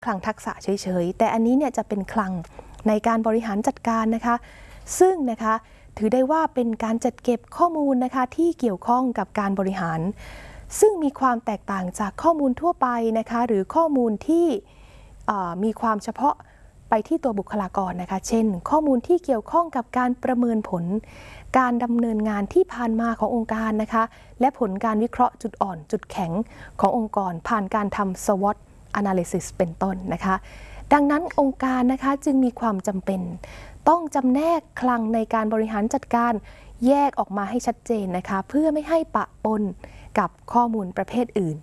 คลังทักษะเฉยๆแต่อันนี้เนี่ยจะเป็นคลังในการบริหารจัดการนะคะซึ่งนะคะถือได้ว่าเป็นการจัดเก็บข้อมูลนะคะที่เกี่ยวข้องกับการบริหารซึ่งมีความแตกต่างจากข้อมูลทั่วไปนะคะหรือข้อมูลที่มีความเฉพาะไปที่ตัวบุคลากรนะคะเช่นข้อมูลที่เกี่ยวข้องกับการประเมินผลการดำเนินงานที่ผ่านมาขององค์การนะคะและผลการวิเคราะห์จุดอ่อนจุดแข็งขององค์กรผ่านการทำ SWOT Analysis เป็นต้นนะคะดังนั้นองค์การนะคะจึงมีความจำเป็นต้องจำแนกคลังในการบริหารจัดการแยกออกมาให้ชัดเจนนะคะเพื่อไม่ให้ปะปนกับข้อมูลประเภทอื่น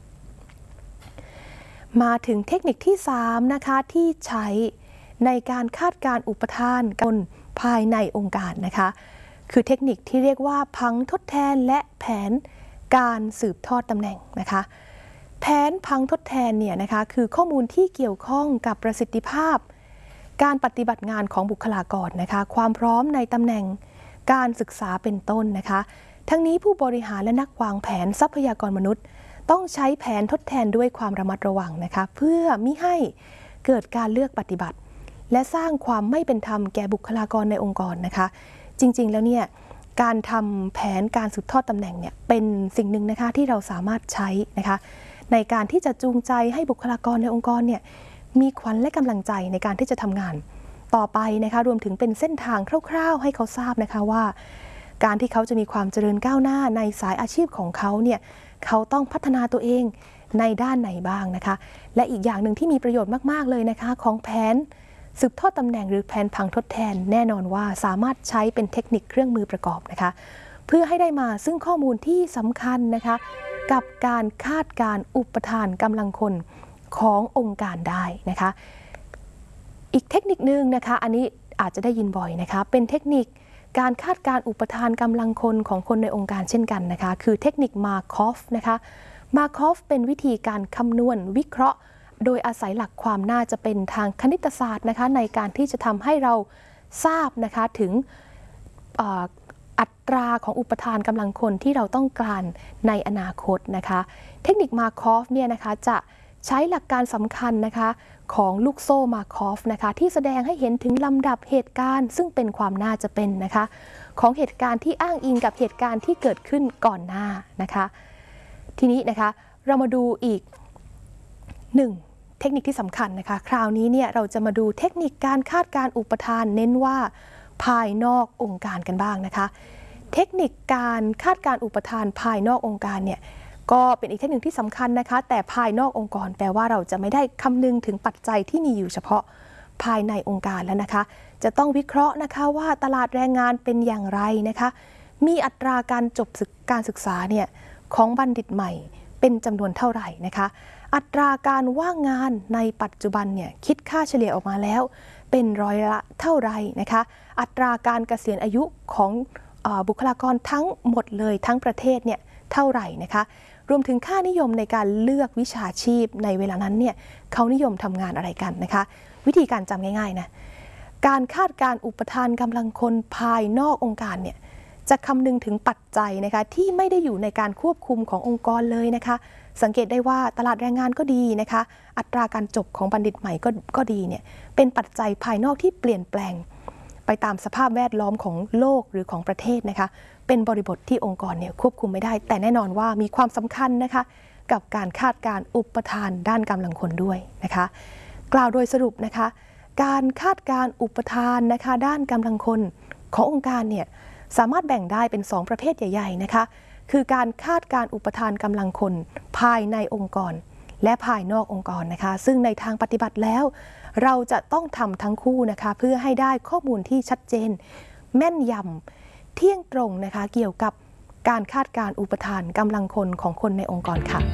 มาถึงเทคนิคที่3นะคะที่ใช้ในการคาดการณ์อุปทานคนภายในองค์การนะคะคือเทคนิคที่เรียกว่าผังทดแทนและแผนการสืบทอดตำแหน่งนะคะแผนผังทดแทนเนี่ยนะคะคือข้อมูลที่เกี่ยวข้องกับประสิทธิภาพการปฏิบัติงานของบุคลากรนะคะความพร้อมในตำแหน่งการศึกษาเป็นต้นนะคะทั้งนี้ผู้บริหารและนักวางแผนทรัพยากรมนุษย์ต้องใช้แผนทดแทนด้วยความระมัดระวังนะคะเพื่อมิให้เกิดการเลือกปฏิบัติและสร้างความไม่เป็นธรรมแก่บุคลากรในองค์กรนะคะจริงๆแล้วเนี่ยการทำแผนการสืบทอดตำแหน่งเนี่ยเป็นสิ่งหนึ่งนะคะที่เราสามารถใช้นะคะในการที่จะจูงใจให้บุคลากรในองค์กรเนี่ยมีขวัญและกำลังใจในการที่จะทำงานต่อไปนะคะรวมถึงเป็นเส้นทางคร่าวๆให้เขาทราบนะคะว่าการที่เขาจะมีความเจริญก้าวหน้าในสายอาชีพของเขาเนี่ยเขาต้องพัฒนาตัวเองในด้านไหนบ้างนะคะและอีกอย่างหนึ่งที่มีประโยชน์มากๆเลยนะคะของแผนสืบทอดตำแหน่งหรือแผนผังทดแทนแน่นอนว่าสามารถใช้เป็นเทคนิคเครื่องมือประกอบนะคะเพื่อให้ได้มาซึ่งข้อมูลที่สำคัญนะคะกับการคาดการณ์อุปทานกำลังคนขององค์การได้นะคะอีกเทคนิคนึงนะคะอันนี้อาจจะได้ยินบ่อยนะคะเป็นเทคนิคการคาดการณ์อุปทานกำลังคนของคนในองค์การเช่นกันนะคะคือเทคนิคมาร์คอฟนะคะมาร์คอฟเป็นวิธีการคำนวณวิเคราะห์โดยอาศัยหลักความน่าจะเป็นทางคณิตศาสตร์นะคะในการที่จะทำให้เราทราบนะคะถึงอัตราของอุปทานกำลังคนที่เราต้องการในอนาคตนะคะเทคนิคมาร์คอฟเนี่ยนะคะจะใช้หลักการสำคัญนะคะของลูกโซ่มาร์คอฟนะคะที่แสดงให้เห็นถึงลำดับเหตุการณ์ซึ่งเป็นความน่าจะเป็นนะคะของเหตุการณ์ที่อ้างอิงกับเหตุการณ์ที่เกิดขึ้นก่อนหน้านะคะทีนี้นะคะเรามาดูอีก1เทคนิคที่สำคัญนะคะคราวนี้เนี่ยเราจะมาดูเทคนิคการคาดการณ์อุปทานเน้นว่าภายนอกองค์การกันบ้างนะคะเทคนิคการคาดการณ์อุปทานภายนอกองค์การเนี่ยก็เป็นอีกเทคนิคที่สำคัญนะคะแต่ภายนอกองค์กรแปลว่าเราจะไม่ได้คำนึงถึงปัจจัยที่มีอยู่เฉพาะภายในองค์การแล้วนะคะจะต้องวิเคราะห์นะคะว่าตลาดแรงงานเป็นอย่างไรนะคะมีอัตราการจบการศึกษาเนี่ยของบัณฑิตใหม่เป็นจำนวนเท่าไหร่นะคะอัตราการว่างงานในปัจจุบันเนี่ยคิดค่าเฉลี่ยออกมาแล้วเป็นร้อยละเท่าไรนะคะอัตราการเกษียณอายุของบุคลากรทั้งหมดเลยทั้งประเทศเนี่ยเท่าไหร่นะคะรวมถึงค่านิยมในการเลือกวิชาชีพในเวลานั้นเนี่ยเขานิยมทำงานอะไรกันนะคะวิธีการจำง่ายๆนะการคาดการณ์อุปทานกำลังคนภายนอกองค์การเนี่ยจะคำนึงถึงปัจจัยนะคะที่ไม่ได้อยู่ในการควบคุมขององค์กรเลยนะคะสังเกตได้ว่าตลาดแรงงานก็ดีนะคะอัตราการจบของบัณฑิตใหม่ก็ดีเนี่ยเป็นปัจจัยภายนอกที่เปลี่ยนแปลงไปตามสภาพแวดล้อมของโลกหรือของประเทศนะคะเป็นบริบทที่องค์กรเนี่ยควบคุมไม่ได้แต่แน่นอนว่ามีความสำคัญนะคะกับการคาดการณ์อุปทานด้านกำลังคนด้วยนะคะกล่าวโดยสรุปนะคะการคาดการณ์อุปทานนะคะด้านกำลังคนขององค์การเนี่ยสามารถแบ่งได้เป็น2ประเภทใหญ่ๆนะคะคือการคาดการณ์อุปทานกำลังคนภายในองค์กรและภายนอกองค์กรนะคะซึ่งในทางปฏิบัติแล้วเราจะต้องทำทั้งคู่นะคะเพื่อให้ได้ข้อมูลที่ชัดเจนแม่นยำเที่ยงตรงนะคะเกี่ยวกับการคาดการณ์อุปทานกำลังคนของคนในองค์กรค่ะ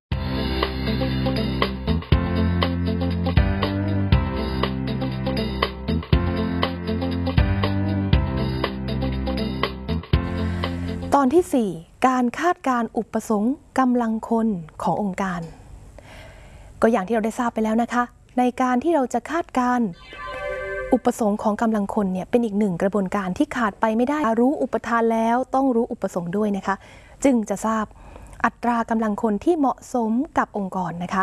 ตอนที่4การคาดการณ์อุปสงค์กำลังคนขององค์การก็อย่างที่เราได้ทราบไปแล้วนะคะในการที่เราจะคาดการณ์อุปสงค์ของกำลังคนเนี่ยเป็นอีกหนึ่งกระบวนการที่ขาดไปไม่ได้รู้อุปทานแล้วต้องรู้อุปสงค์ด้วยนะคะจึงจะทราบอัตรากำลังคนที่เหมาะสมกับองค์กรนะคะ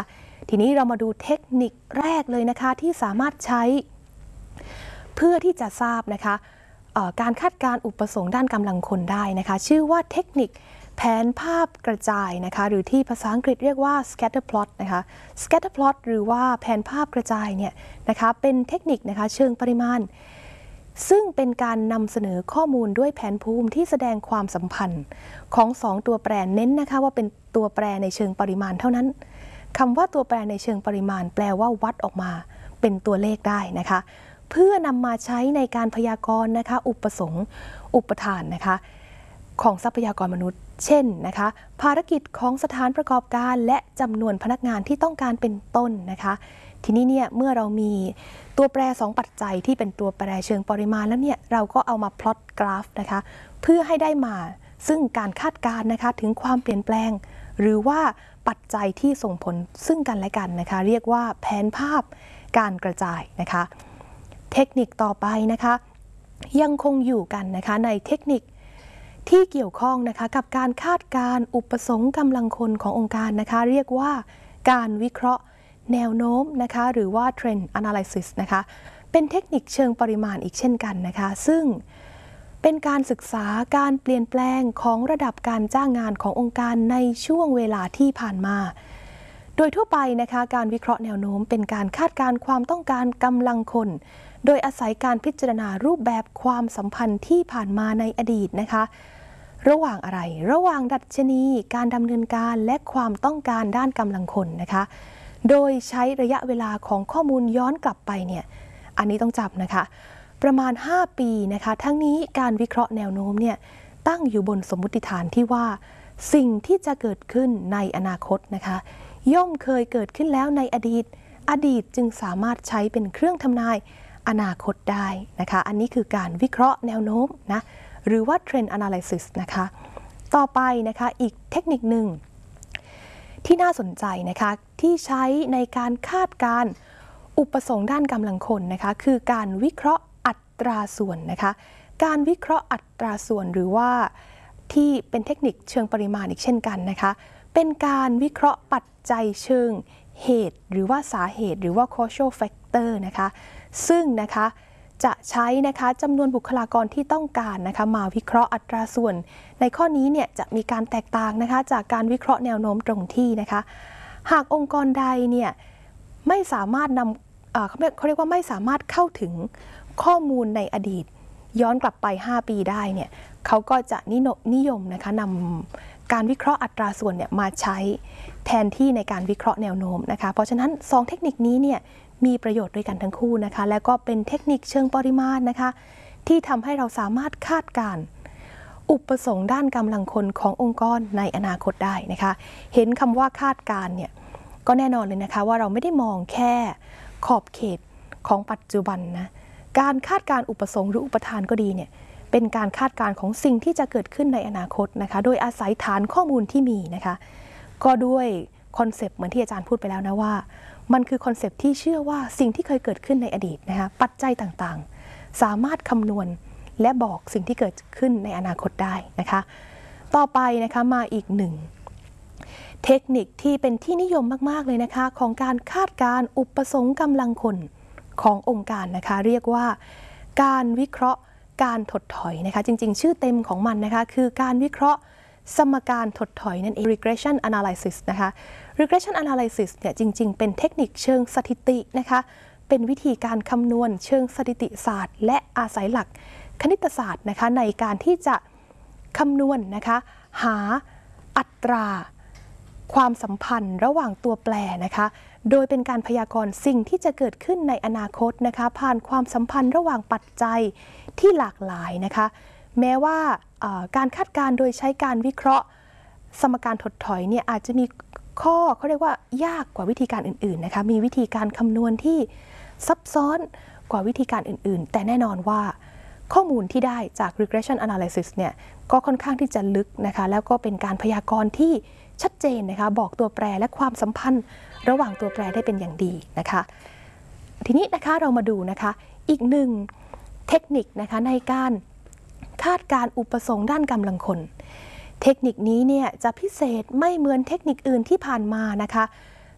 ทีนี้เรามาดูเทคนิคแรกเลยนะคะที่สามารถใช้เพื่อที่จะทราบนะคะการคาดการณ์อุปสงค์ด้านกำลังคนได้นะคะชื่อว่าเทคนิคแผนภาพกระจายนะคะหรือที่ภาษาอังกฤษเรียกว่า scatter plot นะคะ scatter plot หรือว่าแผนภาพกระจายเนี่ยนะคะเป็นเทคนิคนะคะเชิงปริมาณซึ่งเป็นการนำเสนอข้อมูลด้วยแผนภูมิที่แสดงความสัมพันธ์ของ2ตัวแปรเน้นนะคะว่าเป็นตัวแปรในเชิงปริมาณเท่านั้นคำว่าตัวแปรในเชิงปริมาณแปลว่าวัดออกมาเป็นตัวเลขได้นะคะเพื่อนำมาใช้ในการพยากรณ์นะคะอุปสงค์อุปทานนะคะของทรัพยากรมนุษย์เช่นนะคะภารกิจของสถานประกอบการและจำนวนพนักงานที่ต้องการเป็นต้นนะคะทีนี้เนี่ยเมื่อเรามีตัวแปร2ปัจจัยที่เป็นตัวแปรเชิงปริมาณแล้วเนี่ยเราก็เอามาพลอตกราฟนะคะเพื่อให้ได้มาซึ่งการคาดการณ์นะคะถึงความเปลี่ยนแปลงหรือว่าปัจจัยที่ส่งผลซึ่งกันและกันนะคะเรียกว่าแผนภาพการกระจายนะคะเทคนิคต่อไปนะคะยังคงอยู่กันนะคะในเทคนิคที่เกี่ยวข้องนะคะกับการคาดการณ์อุปสงค์กำลังคนขององค์การนะคะเรียกว่าการวิเคราะห์แนวโน้มนะคะหรือว่า Trend Analysis นะคะเป็นเทคนิคเชิงปริมาณอีกเช่นกันนะคะซึ่งเป็นการศึกษาการเปลี่ยนแปลงของระดับการจ้างงานขององค์การในช่วงเวลาที่ผ่านมาโดยทั่วไปนะคะการวิเคราะห์แนวโน้มเป็นการคาดการณ์ความต้องการกำลังคนโดยอาศัยการพิจารณารูปแบบความสัมพันธ์ที่ผ่านมาในอดีตนะคะระหว่างอะไรระหว่างดัชนีการดำเนินการและความต้องการด้านกำลังคนนะคะโดยใช้ระยะเวลาของข้อมูลย้อนกลับไปเนี่ยอันนี้ต้องจับนะคะประมาณ5ปีนะคะทั้งนี้การวิเคราะห์แนวโน้มเนี่ยตั้งอยู่บนสมมุติฐานที่ว่าสิ่งที่จะเกิดขึ้นในอนาคตนะคะย่อมเคยเกิดขึ้นแล้วในอดีตจึงสามารถใช้เป็นเครื่องทำนายอนาคตได้นะคะอันนี้คือการวิเคราะห์แนวโน้มนะหรือว่า Trend Analysis นะคะต่อไปนะคะอีกเทคนิคหนึ่งที่น่าสนใจนะคะที่ใช้ในการคาดการณ์อุปสงค์ด้านกำลังคนนะคะคือการวิเคราะห์อัตราส่วนนะคะการวิเคราะห์อัตราส่วนหรือว่าที่เป็นเทคนิคเชิงปริมาณอีกเช่นกันนะคะเป็นการวิเคราะห์ปัจจัยเชิงเหตุหรือว่าสาเหตุหรือว่า causal factor นะคะซึ่งนะคะจะใช้นะคะจำนวนบุคลากรที่ต้องการนะคะมาวิเคราะห์อัตราส่วนในข้อนี้เนี่ยจะมีการแตกต่างนะคะจากการวิเคราะห์แนวโน้มตรงที่นะคะหากองค์กรใดเนี่ยไม่สามารถนำเขาเรียกว่าไม่สามารถเข้าถึงข้อมูลในอดีตย้อนกลับไป5ปีได้เนี่ยเขาก็จะนิยมนะคะนำการวิเคราะห์อัตราส่วนเนี่ยมาใช้แทนที่ในการวิเคราะห์แนวโน้มนะคะเพราะฉะนั้น2เทคนิคนี้เนี่ยมีประโยชน์ด้วยกันทั้งคู่นะคะและก็เป็นเทคนิคเชิงปริมาณนะคะที่ทำให้เราสามารถคาดการณ์อุปสงค์ด้านกำลังคนขององค์กรในอนาคตได้นะคะเห็นคำว่าคาดการณ์เนี่ยก็แน่นอนเลยนะคะว่าเราไม่ได้มองแค่ขอบเขตของปัจจุบันนะการคาดการณ์อุปสงค์หรืออุปทานก็ดีเนี่ยเป็นการคาดการณ์ของสิ่งที่จะเกิดขึ้นในอนาคตนะคะโดยอาศัยฐานข้อมูลที่มีนะคะก็ด้วยคอนเซปต์เหมือนที่อาจารย์พูดไปแล้วนะว่ามันคือคอนเซปต์ที่เชื่อว่าสิ่งที่เคยเกิดขึ้นในอดีตนะคะปัจจัยต่างๆสามารถคำนวณและบอกสิ่งที่เกิดขึ้นในอนาคตได้นะคะต่อไปนะคะมาอีกหนึ่งเทคนิคที่เป็นที่นิยมมากๆเลยนะคะของการคาดการณ์อุปสงค์กำลังคนขององค์การนะคะเรียกว่าการวิเคราะห์การถดถอยนะคะจริงๆชื่อเต็มของมันนะคะคือการวิเคราะห์สมการถดถอยนั่นเอง regression analysis นะคะ regression analysis เนี่ยจริงๆเป็นเทคนิคเชิงสถิตินะคะเป็นวิธีการคำนวณเชิงสถิติศาสตร์และอาศัยหลักคณิตศาสตร์นะคะในการที่จะคำนวณนะคะหาอัตราความสัมพันธ์ระหว่างตัวแปรนะคะโดยเป็นการพยากรณ์สิ่งที่จะเกิดขึ้นในอนาคตนะคะผ่านความสัมพันธ์ระหว่างปัจจัยที่หลากหลายนะคะแม้ว่าการคาดการณ์โดยใช้การวิเคราะห์สมการถดถอยเนี่ยอาจจะมีข้อเขาเรียกว่ายากกว่าวิธีการอื่นๆนะคะมีวิธีการคำนวณที่ซับซ้อนกว่าวิธีการอื่นๆแต่แน่นอนว่าข้อมูลที่ได้จาก regression analysis เนี่ยก็ค่อนข้างที่จะลึกนะคะแล้วก็เป็นการพยากรณ์ที่ชัดเจนนะคะบอกตัวแปรและความสัมพันธ์ระหว่างตัวแปรได้เป็นอย่างดีนะคะทีนี้นะคะเรามาดูนะคะอีกหนึ่งเทคนิคนะคะในการคาดการอุปสงค์ด้านกำลังคนเทคนิคนี้เนี่ยจะพิเศษไม่เหมือนเทคนิคอื่นที่ผ่านมานะคะ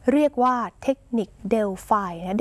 เรียกว่าเทคนิคเดลไฟนะ